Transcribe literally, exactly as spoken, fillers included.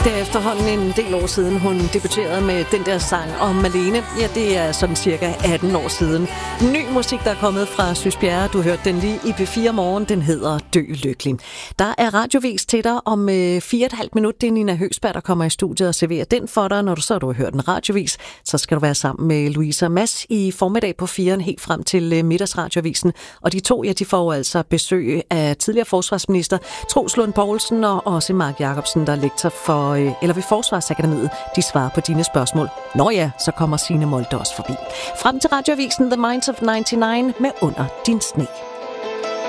Det er efterhånden en del år siden, hun debuterede med den der sang om Malene. Ja, det er sådan cirka atten år siden. Ny musik, der er kommet fra Sys Bjerre. Du hørte den lige i P fire Morgen. Den hedder Dø Lykkelig. Der er radiovis til dig om øh, fire og et halvt minut. Det er Nina Høgsberg, der kommer i studiet og serverer den for dig. Når du så du har hørt en radiovis, så skal du være sammen med Louise og Mads i formiddag på firen helt frem til øh, middagsradiovisen. Og de to, ja, de får altså besøg af tidligere forsvarsminister Troels Lund Poulsen og også Mark Jacobsen, der er lektor for eller ved Forsvarsakademiet. De svarer på dine spørgsmål. Nå ja, så kommer Signe Molde også forbi. Frem til radioavisen The Minds of nioghalvfems med Under din sne.